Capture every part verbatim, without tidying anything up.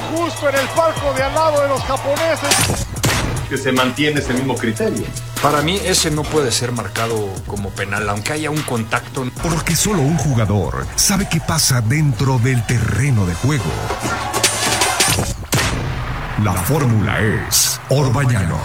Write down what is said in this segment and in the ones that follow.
justo en el palco de al lado de los japoneses. Que se mantiene ese mismo criterio. Para mí ese no puede ser marcado como penal, aunque haya un contacto. Porque solo un jugador sabe qué pasa dentro del terreno de juego. La fórmula es Orbañanos.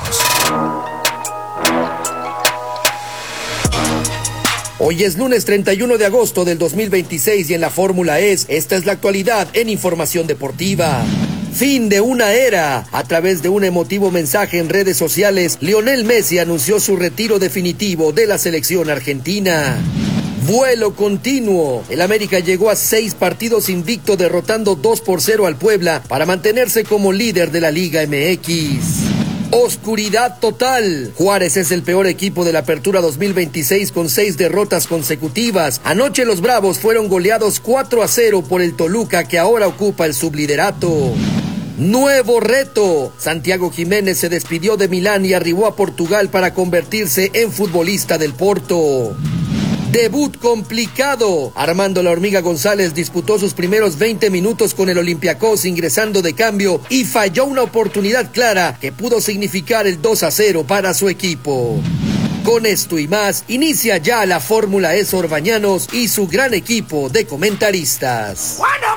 Hoy es lunes treinta y uno de agosto del dos mil veintiséis y en la Fórmula E S, esta es la actualidad en Información Deportiva. Fin de una era. A través de un emotivo mensaje en redes sociales, Lionel Messi anunció su retiro definitivo de la selección argentina. Vuelo continuo. El América llegó a seis partidos invicto, derrotando dos por cero al Puebla para mantenerse como líder de la Liga M X. Oscuridad total. Juárez es el peor equipo de la Apertura dos mil veintiséis con seis derrotas consecutivas. Anoche los Bravos fueron goleados cuatro a cero por el Toluca, que ahora ocupa el subliderato. Nuevo reto. Santiago Jiménez se despidió de Milán y arribó a Portugal para convertirse en futbolista del Porto. Debut complicado. Armando La Hormiga González disputó sus primeros veinte minutos con el Olympiacos ingresando de cambio y falló una oportunidad clara que pudo significar el dos a cero para su equipo. Con esto y más, inicia ya la Fórmula E S Orbañanos y su gran equipo de comentaristas. Bueno,